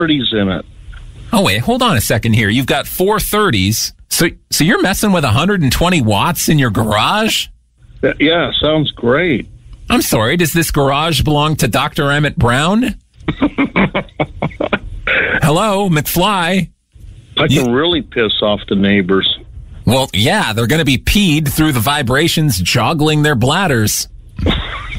30s in it. Oh, wait, hold on a second here. You've got 430s. So you're messing with 120 watts in your garage? Yeah, sounds great. I'm sorry, does this garage belong to Dr. Emmett Brown? Hello, McFly? I can really piss off the neighbors. Well, yeah, they're going to be peed through the vibrations joggling their bladders.